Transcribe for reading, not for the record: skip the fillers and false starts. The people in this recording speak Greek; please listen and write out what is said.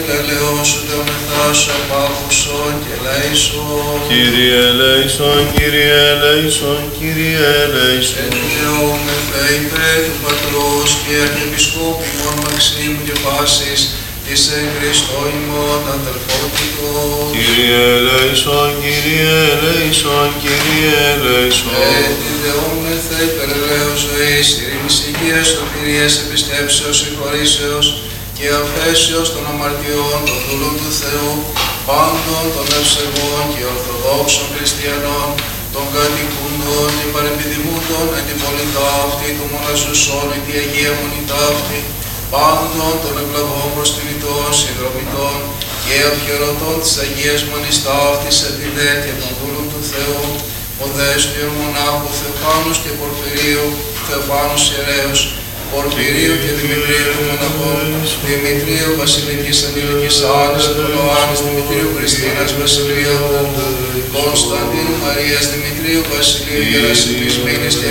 ελεώσονται ο μεθάσου επάκουσον και ελέησον. Κύριε ελέησον, Κύριε ελέησον, Κύριε ελέησον. Ελεόμεθα υπέρ του Πατρός και Αρχιεπισκόπου ημών Μαξίμου και πάσης της εν Χριστώ ημών αδελφότητος. Κύριε ελέησον, Κύριε ελέησον, Κύριε ελέησον. Ελεόμεθα υπέρ ελέος ζωής, ειρήνης, υγείας, σωτηρίας, επισκέψεως, συγχωρήσεως και αφέσεως των αμαρτιών των δούλων του Θεού, πάντων των ευσεβών και ορθοδόξων χριστιανών, των κατοικούντων και παρεπιδημούντων εν την πόλη ταύτη, του μοναζουσών εν τη Αγία Μονή ταύτη, πάντων των ευλαβών προστιμητών, συνδρομητών και αυχαιρωτών της Αγίας Μονής ταύτης εν τη τέτοια των δούλων του Θεού, οδέστου Ιερομονάχου Θεοφάνους και Πορφυρίου, Θεοφάνους Ιερέως, Πορφυρίου και Δημητρίου του Μοναχών, Δημητρίου Βασιλικής Ανήλικης Άννης, του Ιωάννης Δημητρίου Χριστίνας Βασιλείου, Κωνσταντίνου Μαρίας Δημητρίου Βασιλείου Γερασιμής Μήνης και